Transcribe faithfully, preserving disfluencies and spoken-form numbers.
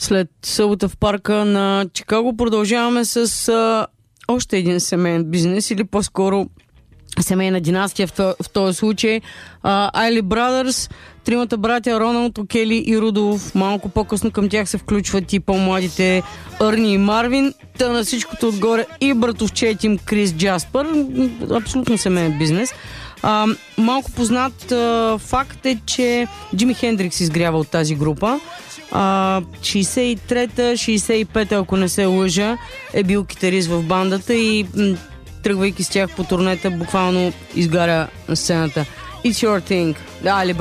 След събота в парка на Чикаго продължаваме с а, още един семейен бизнес, или по-скоро семейна династия в, то, в този случай. Айли Брадърс, тримата братя Роналд, Окели и Рудолф. Малко по-късно към тях се включват и по-младитеЪрни и Марвин. Та на всичкото отгоре и братовчет им Крис Джаспър. Абсолютно семейен бизнес. А, малко познат а, факт е, че Джими Хендрикс изгрява от тази група. А, шейсет и трета шейсет и пета, ако не се лъжа, е бил китарист в бандата и м- тръгвайки с тях по турнета, буквално изгаря на сцената. It's your thing. Да,